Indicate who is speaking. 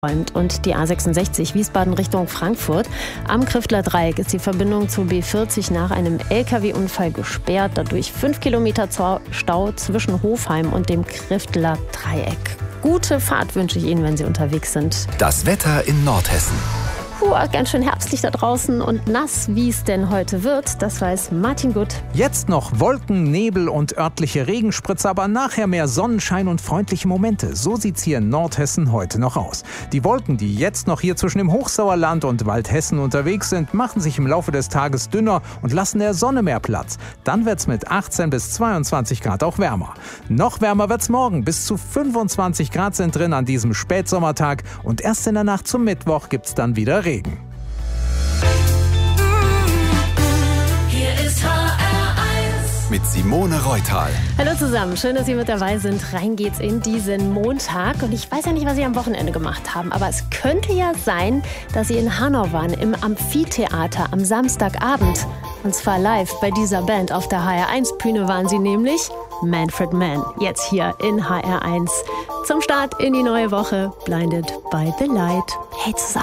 Speaker 1: Und die A66 Wiesbaden Richtung Frankfurt. Am Kriftler Dreieck ist die Verbindung zur B40 nach einem LKW-Unfall gesperrt. Dadurch 5 Kilometer Stau zwischen Hofheim und dem Kriftler Dreieck. Gute Fahrt wünsche ich Ihnen, wenn Sie unterwegs sind.
Speaker 2: Das Wetter in Nordhessen.
Speaker 1: Ganz schön herbstlich da draußen und nass, wie es denn heute wird, das weiß Martin Gutt.
Speaker 3: Jetzt noch Wolken, Nebel und örtliche Regenspritze, aber nachher mehr Sonnenschein und freundliche Momente. So sieht's hier in Nordhessen heute noch aus. Die Wolken, die jetzt noch hier zwischen dem Hochsauerland und Waldhessen unterwegs sind, machen sich im Laufe des Tages dünner und lassen der Sonne mehr Platz. Dann wird's mit 18 bis 22 Grad auch wärmer. Noch wärmer wird's morgen. Bis zu 25 Grad sind drin an diesem Spätsommertag und erst in der Nacht zum Mittwoch gibt's dann wieder Regen.
Speaker 4: Hier ist HR1
Speaker 2: mit Simone Reutal.
Speaker 1: Hallo zusammen, schön, dass Sie mit dabei sind. Rein geht's in diesen Montag. Und ich weiß ja nicht, was Sie am Wochenende gemacht haben, aber es könnte ja sein, dass Sie in Hanau waren, im Amphitheater am Samstagabend. Und zwar live bei dieser Band. Auf der HR1-Bühne waren Sie nämlich Manfred Mann. Jetzt hier in HR1. Zum Start in die neue Woche. Blinded by the Light. Hey zusammen.